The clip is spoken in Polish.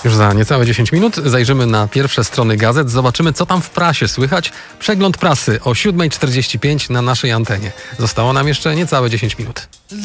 Już za niecałe 10 minut zajrzymy na pierwsze strony gazet, zobaczymy, co tam w prasie słychać. Przegląd prasy o 7:45 na naszej antenie. Zostało nam jeszcze niecałe 10 minut.